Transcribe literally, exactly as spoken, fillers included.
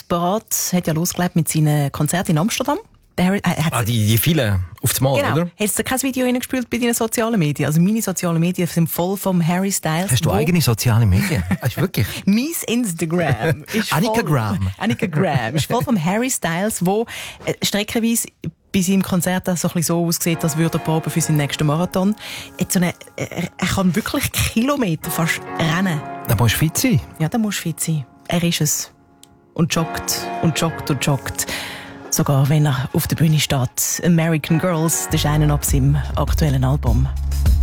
parat, hat ja losgelegt mit seinen Konzerten in Amsterdam. Der Harry, äh, ah, die, die vielen auf das Mal, genau. oder? Hast du kein Video reingespült bei deinen sozialen Medien? Also meine sozialen Medien sind voll vom Harry Styles. Hast du eigene soziale Medien? Hast du wirklich? Mein Instagram ist Annika voll, Graham. Annika Graham ist voll vom Harry Styles, wo äh, streckenweise bei seinem Konzert so ein bisschen so aussieht, als würde er proben für seinen nächsten Marathon. Jetzt so eine, er, er kann wirklich Kilometer fast rennen. Da musst du fit sein. Ja, da musst du fit sein. Er ist es. Und joggt und joggt und joggt. Sogar wenn er auf der Bühne steht. American Girls, das ist einer ab seinem aktuellen Album.